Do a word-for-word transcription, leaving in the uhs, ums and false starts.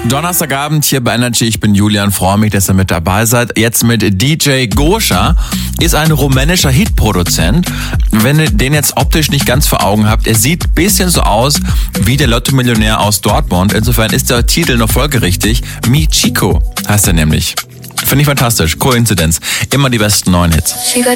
Donnerstagabend hier bei Energy. Ich bin Julian, freue mich, dass ihr mit dabei seid. Jetzt mit D J Goscha, ist ein rumänischer Hitproduzent. Wenn ihr den jetzt optisch nicht ganz vor Augen habt, er sieht ein bisschen so aus wie der Lotto-Millionär aus Dortmund. Insofern ist der Titel noch folgerichtig. Mi Chico heißt er nämlich. Finde ich fantastisch. Koinzidenz. Immer die besten neuen Hits.